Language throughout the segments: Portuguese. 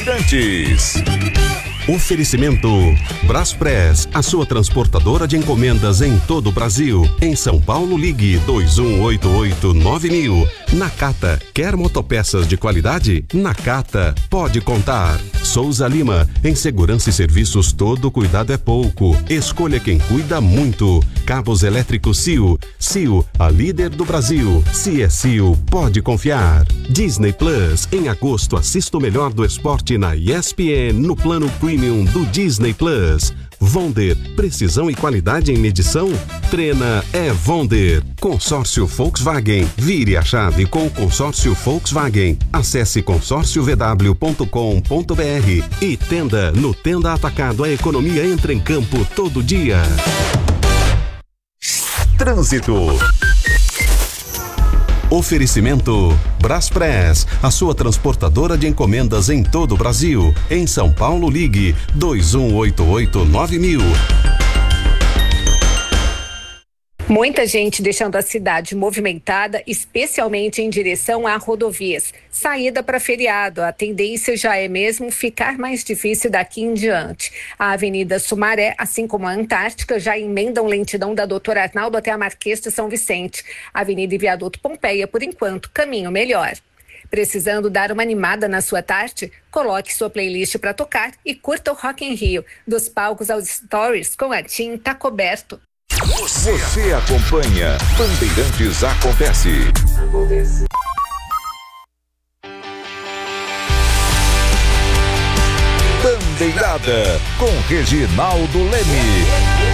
Bandeirantes. Oferecimento Braspress, a sua transportadora de encomendas em todo o Brasil. Em São Paulo, ligue 2188-9000. Nakata, quer motopeças de qualidade? Nakata, pode contar. Souza Lima, em segurança e serviços todo cuidado é pouco. Escolha quem cuida muito. Cabos elétricos Sil. Sil, a líder do Brasil. Se é Sil, pode confiar. Disney Plus, em agosto assista o melhor do esporte na ESPN no plano Premium do Disney Plus. Vonder, precisão e qualidade em medição? Trena é Vonder. Consórcio Volkswagen. Vire a chave com o consórcio Volkswagen. Acesse consórciovw.com.br e Tenda. No Tenda Atacado, a economia entra em campo todo dia. Trânsito. Oferecimento Braspress, a sua transportadora de encomendas em todo o Brasil. Em São Paulo, ligue 2188-9000. Muita gente deixando a cidade movimentada, especialmente em direção a rodovias. Saída para feriado, a tendência já é mesmo ficar mais difícil daqui em diante. A Avenida Sumaré, assim como a Antártica, já emendam lentidão da Doutor Arnaldo até a Marquês de São Vicente. A Avenida e Viaduto Pompeia, por enquanto, caminho melhor. Precisando dar uma animada na sua tarde? Coloque sua playlist para tocar e curta o Rock in Rio. Dos palcos aos stories, com a TIM tá coberto. Você acompanha Bandeirantes Acontece. Bandeirada com Reginaldo Leme.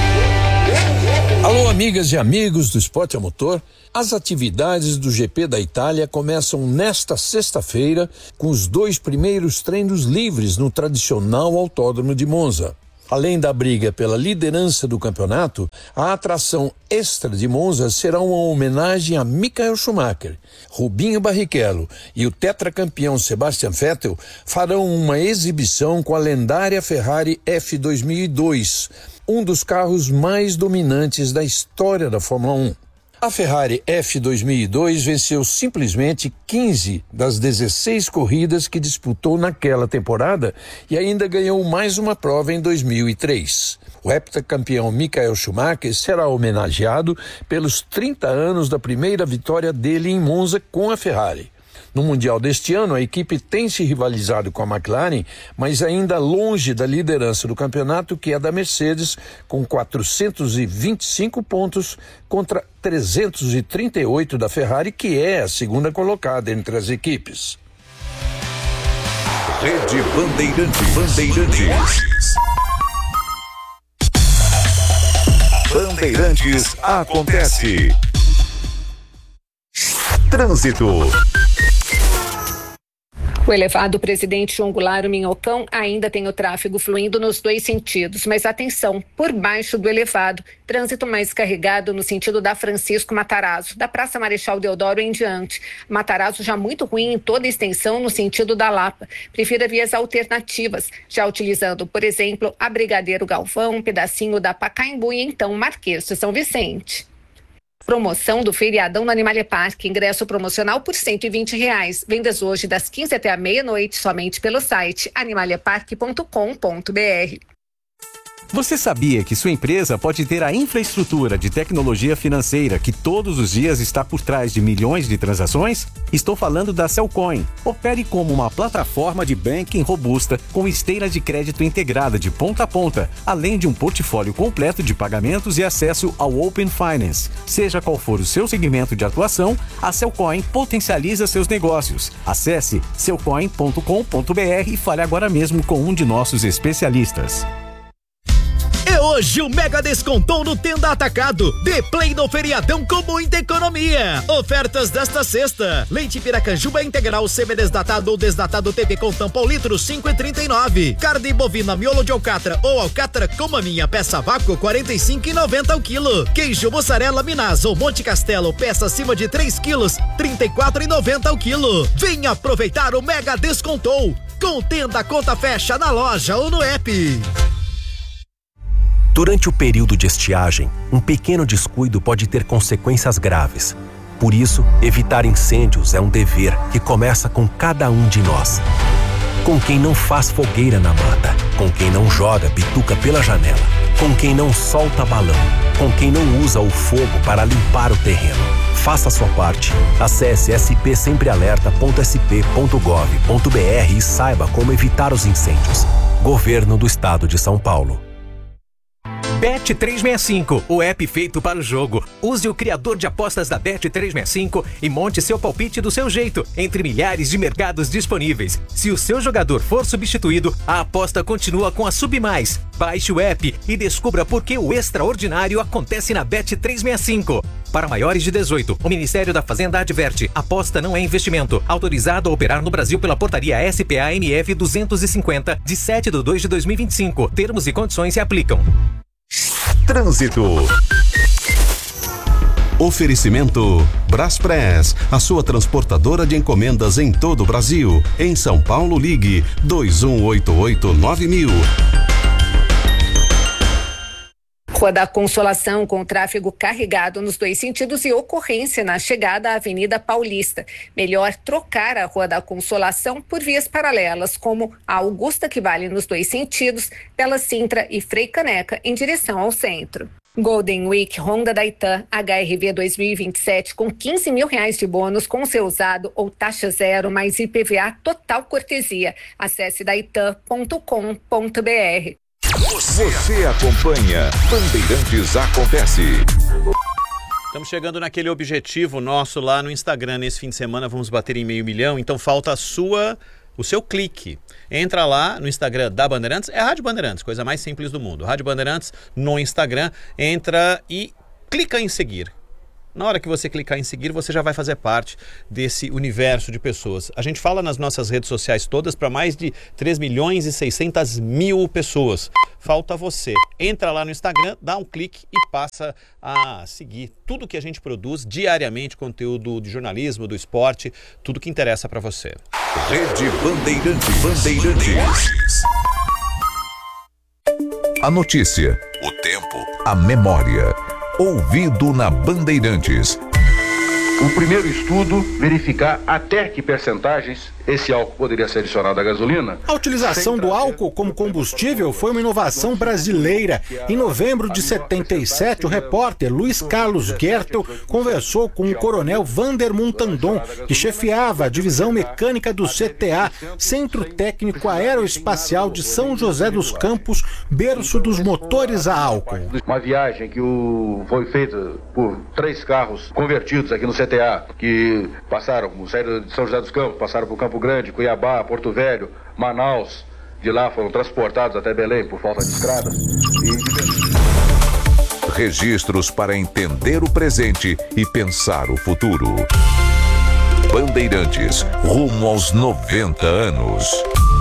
Alô, amigas e amigos do Esporte a Motor. As atividades do GP da Itália começam nesta sexta-feira com os 2 primeiros treinos livres no tradicional Autódromo de Monza. Além da briga pela liderança do campeonato, a atração extra de Monza será uma homenagem a Michael Schumacher. Rubinho Barrichello e o tetracampeão Sebastian Vettel farão uma exibição com a lendária Ferrari F2002, um dos carros mais dominantes da história da Fórmula 1. A Ferrari F2002 venceu simplesmente 15 das 16 corridas que disputou naquela temporada e ainda ganhou mais uma prova em 2003. O heptacampeão Michael Schumacher será homenageado pelos 30 anos da primeira vitória dele em Monza com a Ferrari. No Mundial deste ano, a equipe tem se rivalizado com a McLaren, mas ainda longe da liderança do campeonato, que é da Mercedes, com 425 pontos contra 338 da Ferrari, que é a segunda colocada entre as equipes. Rede Bandeirantes. Bandeirantes Acontece. Trânsito. O elevado Presidente João Goulart Minhocão ainda tem o tráfego fluindo nos 2 sentidos, mas atenção, por baixo do elevado, trânsito mais carregado no sentido da Francisco Matarazzo, da Praça Marechal Deodoro em diante. Matarazzo já muito ruim em toda a extensão no sentido da Lapa. Prefira vias alternativas, já utilizando, por exemplo, a Brigadeiro Galvão, um pedacinho da Pacaembu e então Marquês de São Vicente. Promoção do feriadão no Animalia Park. Ingresso promocional por R$120. Vendas hoje das 15 até a meia-noite somente pelo site animaliapark.com.br. Você sabia que sua empresa pode ter a infraestrutura de tecnologia financeira que todos os dias está por trás de milhões de transações? Estou falando da Cellcoin. Opere como uma plataforma de banking robusta com esteira de crédito integrada de ponta a ponta, além de um portfólio completo de pagamentos e acesso ao Open Finance. Seja qual for o seu segmento de atuação, a Cellcoin potencializa seus negócios. Acesse cellcoin.com.br e fale agora mesmo com um de nossos especialistas. Hoje o Mega Descontou no Tenda Atacado. Dê play no feriadão com muita economia. Ofertas desta sexta: leite Piracanjuba integral semi-desnatado ou desnatado TP com tampão litro 5,39. Carne bovina miolo de alcatra ou alcatra com maminha peça vácuo 45,90 ao quilo. Queijo mussarela Minas ou Monte Castelo peça acima de 3 quilos 34,90 ao quilo. Venha aproveitar o Mega Descontou. Com Tenda, conta fecha na loja ou no app. Durante o período de estiagem, um pequeno descuido pode ter consequências graves. Por isso, evitar incêndios é um dever que começa com cada um de nós. Com quem não faz fogueira na mata, com quem não joga bituca pela janela, com quem não solta balão, com quem não usa o fogo para limpar o terreno. Faça a sua parte. Acesse spsemprealerta.sp.gov.br e saiba como evitar os incêndios. Governo do Estado de São Paulo. Bet365, o app feito para o jogo. Use o criador de apostas da Bet365 e monte seu palpite do seu jeito, entre milhares de mercados disponíveis. Se o seu jogador for substituído, a aposta continua com a Submais. Baixe o app e descubra por que o extraordinário acontece na Bet365. Para maiores de 18, o Ministério da Fazenda adverte: aposta não é investimento. Autorizado a operar no Brasil pela portaria SPA-MF 250, de 7/2/2025. Termos e condições se aplicam. Trânsito. Oferecimento Braspress, a sua transportadora de encomendas em todo o Brasil. Em São Paulo, ligue 2188-9000. Rua da Consolação, com tráfego carregado nos dois sentidos e ocorrência na chegada à Avenida Paulista. Melhor trocar a Rua da Consolação por vias paralelas, como a Augusta, que vale nos dois sentidos, pela Sintra e Frei Caneca, em direção ao centro. Golden Week Honda Daitan HRV 2027 com R$15 mil de bônus com seu usado ou taxa zero mais IPVA total cortesia. Acesse daitan.com.br. Você acompanha Bandeirantes Acontece. Estamos chegando naquele objetivo nosso lá no Instagram. Nesse fim de semana vamos bater em 500 mil, então falta o seu clique. Entra lá no Instagram da Bandeirantes, é a Rádio Bandeirantes, coisa mais simples do mundo. Rádio Bandeirantes no Instagram, entra e clica em seguir. Na hora que você clicar em seguir, você já vai fazer parte desse universo de pessoas. A gente fala nas nossas redes sociais todas para mais de 3.600.000 pessoas. Falta você. Entra lá no Instagram, dá um clique e passa a seguir tudo que a gente produz diariamente, conteúdo de jornalismo, do esporte, tudo que interessa para você. Rede Bandeirantes. A notícia, o tempo, a memória. Ouvido na Bandeirantes. O primeiro estudo verificar até que percentagens esse álcool poderia ser adicionado à gasolina. A utilização do álcool como combustível foi uma inovação brasileira. Em novembro de 77, o repórter Luiz Carlos Gertel conversou com o coronel Vander Montandon, que chefiava a divisão mecânica do CTA, Centro Técnico Aeroespacial de São José dos Campos, berço dos motores a álcool. Uma viagem que foi feita por 3 carros convertidos aqui no CTA, que saíram de São José dos Campos, passaram por Campo Grande, Cuiabá, Porto Velho, Manaus. De lá foram transportados até Belém por falta de estradas. Registros para entender o presente e pensar o futuro. Bandeirantes, rumo aos 90 anos.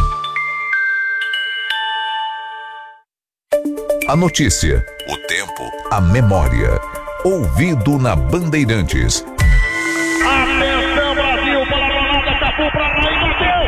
A notícia, o tempo, a memória. Ouvido na Bandeirantes. Atenção, Brasil, para a Ronaldo, Capu para lá e bateu!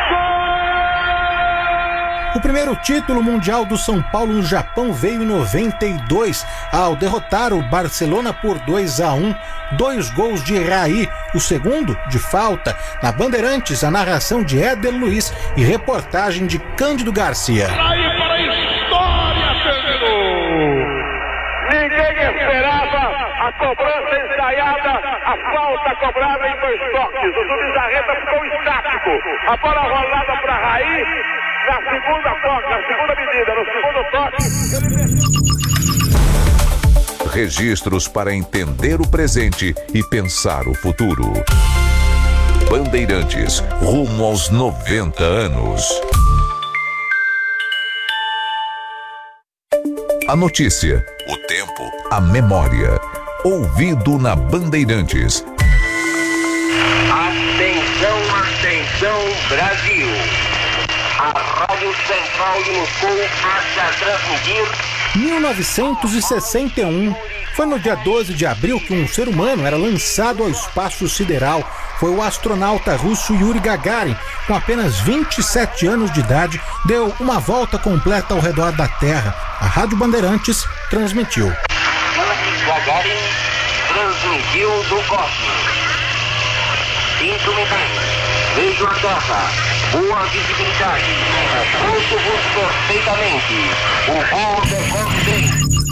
O primeiro título mundial do São Paulo no Japão veio em 92, ao derrotar o Barcelona por 2-1. 2 gols de Raí, o segundo de falta. Na Bandeirantes, a narração de Éder Luiz e reportagem de Cândido Garcia. Raí para a história, terminou! Ninguém esperava a cobrança ensaiada, a falta cobrada em 2 toques. O Subizarreta ficou estático. A bola rolada para Raí, na segunda medida, no segundo toque. Registros para entender o presente e pensar o futuro. Bandeirantes, rumo aos 90 anos. A notícia, o tempo, a memória. Ouvido na Bandeirantes. Atenção, Brasil. A Rádio Central de Moscou passa a transmitir 1961. Foi no dia 12 de abril que um ser humano era lançado ao espaço sideral. Foi o astronauta russo Yuri Gagarin, com apenas 27 anos de idade, deu uma volta completa ao redor da Terra. A Rádio Bandeirantes transmitiu. Yuri Gagarin transmitiu do cosmos. 5 minutos. Vejo a Terra. Boa visibilidade. Fluxo perfeitamente. O voo decorre bem.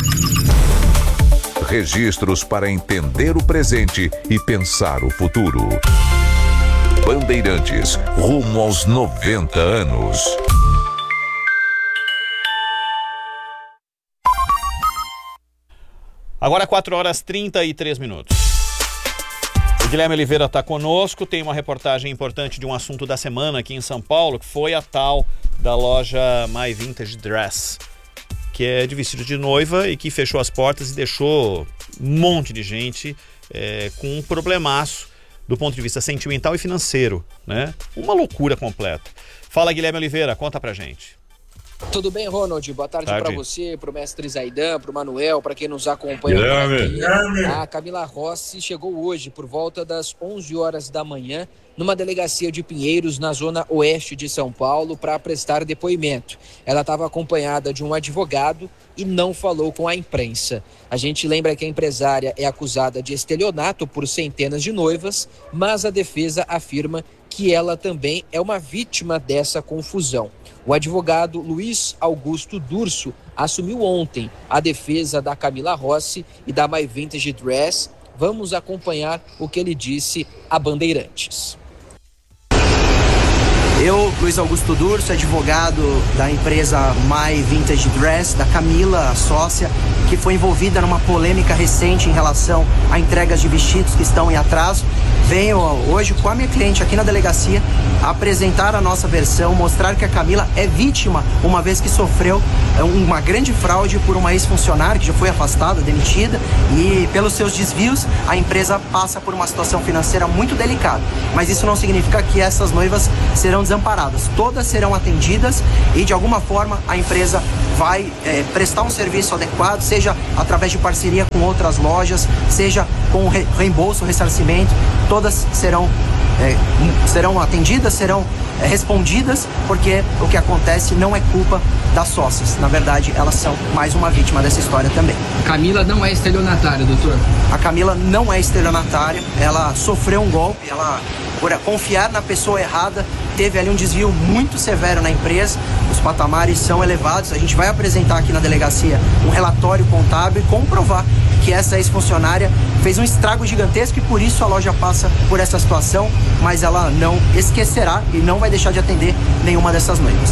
Registros para entender o presente e pensar o futuro. Bandeirantes, rumo aos 90 anos. Agora 4h33. O Guilherme Oliveira está conosco, tem uma reportagem importante de um assunto da semana aqui em São Paulo, que foi a tal da loja My Vintage Dress, que é de vestido de noiva e que fechou as portas e deixou um monte de gente com um problemaço do ponto de vista sentimental e financeiro, né? Uma loucura completa. Fala, Guilherme Oliveira, conta pra gente. Tudo bem, Ronald? Boa tarde para você, para o mestre Zaidan, para o Manuel, para quem nos acompanha aqui. A Camila Rossi chegou hoje por volta das 11 horas da manhã numa delegacia de Pinheiros, na zona oeste de São Paulo, para prestar depoimento. Ela estava acompanhada de um advogado e não falou com a imprensa. A gente lembra que a empresária é acusada de estelionato por centenas de noivas, mas a defesa afirma que ela também é uma vítima dessa confusão. O advogado Luiz Augusto Durso assumiu ontem a defesa da Camila Rossi e da My Vintage Dress. Vamos acompanhar o que ele disse a Bandeirantes. Eu, Luiz Augusto Durso, advogado da empresa My Vintage Dress, da Camila, a sócia, que foi envolvida numa polêmica recente em relação a entregas de vestidos que estão em atraso. Venho hoje com a minha cliente aqui na delegacia apresentar a nossa versão, mostrar que a Camila é vítima, uma vez que sofreu uma grande fraude por uma ex-funcionária que já foi afastada, demitida, e pelos seus desvios a empresa passa por uma situação financeira muito delicada. Mas isso não significa que essas noivas serão desamparadas. Todas serão atendidas e de alguma forma a empresa vai prestar um serviço adequado, seja através de parceria com outras lojas, seja com reembolso, ressarcimento. Todas serão atendidas, serão respondidas, porque o que acontece não é culpa das sócias. Na verdade, elas são mais uma vítima dessa história também. Camila não é estelionatária, doutor? A Camila não é estelionatária, ela sofreu um golpe, ela, por confiar na pessoa errada, teve ali um desvio muito severo na empresa. Os patamares são elevados. A gente vai apresentar aqui na delegacia um relatório contábil e comprovar que essa ex-funcionária fez um estrago gigantesco e por isso a loja passa por essa situação, mas ela não esquecerá e não vai deixar de atender nenhuma dessas noivas.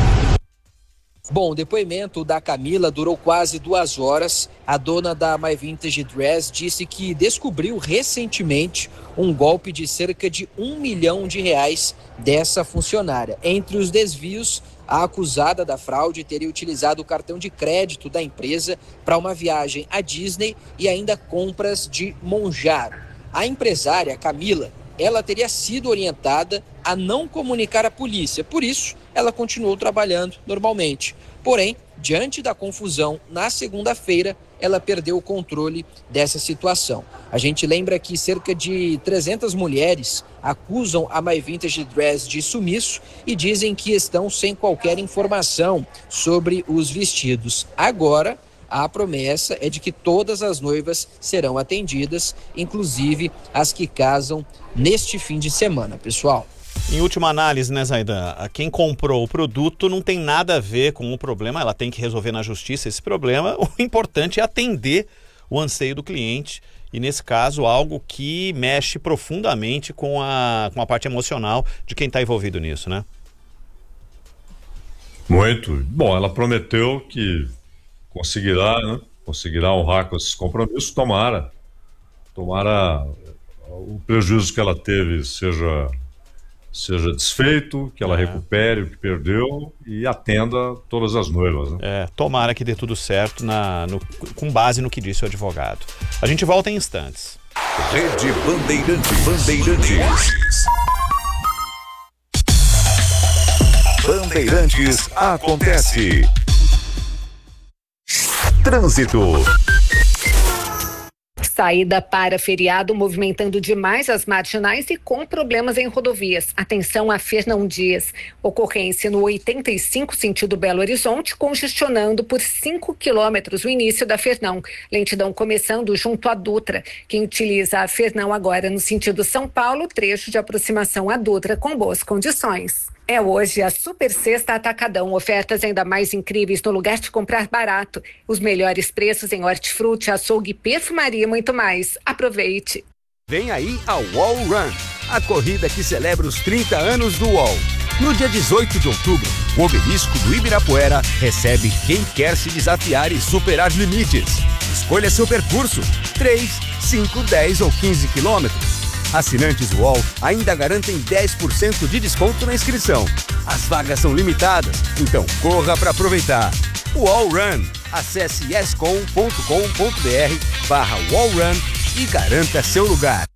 Bom, o depoimento da Camila durou quase 2 horas. A dona da My Vintage Dress disse que descobriu recentemente um golpe de cerca de R$1 milhão dessa funcionária. Entre os desvios, a acusada da fraude teria utilizado o cartão de crédito da empresa para uma viagem à Disney e ainda compras de Monjaro. A empresária, Camila, ela teria sido orientada a não comunicar à polícia, por isso ela continuou trabalhando normalmente. Porém, diante da confusão, na segunda-feira, ela perdeu o controle dessa situação. A gente lembra que cerca de 300 mulheres acusam a My Vintage Dress de sumiço e dizem que estão sem qualquer informação sobre os vestidos. Agora, a promessa é de que todas as noivas serão atendidas, inclusive as que casam neste fim de semana, pessoal. Em última análise, né, Zaidan, quem comprou o produto não tem nada a ver com o problema, ela tem que resolver na justiça esse problema. O importante é atender o anseio do cliente e, nesse caso, algo que mexe profundamente com a parte emocional de quem está envolvido nisso, né? Muito. Bom, ela prometeu que conseguirá honrar com esses compromissos. Tomara o prejuízo que ela teve seja desfeito, que ela recupere o que perdeu e atenda todas as noivas, né? Tomara que dê tudo certo com base no que disse o advogado. A gente volta em instantes. Rede Bandeirantes. Bandeirantes acontece. Trânsito. Saída para feriado movimentando demais as marginais e com problemas em rodovias. Atenção a Fernão Dias. Ocorrência no 85 sentido Belo Horizonte, congestionando por 5 quilômetros o início da Fernão. Lentidão começando junto à Dutra. Quem utiliza a Fernão agora no sentido São Paulo, trecho de aproximação à Dutra com boas condições. É hoje a Super Sexta Atacadão. Ofertas ainda mais incríveis no lugar de comprar barato. Os melhores preços em hortifruti, açougue, perfumaria e muito mais. Aproveite. Vem aí a Wall Run, a corrida que celebra os 30 anos do UOL. No dia 18 de outubro, o obelisco do Ibirapuera recebe quem quer se desafiar e superar limites. Escolha seu percurso, 3, 5, 10 ou 15 quilômetros. Assinantes UOL ainda garantem 10% de desconto na inscrição. As vagas são limitadas, então corra para aproveitar. UOL Run. Acesse escom.com.br/wallrun e garanta seu lugar.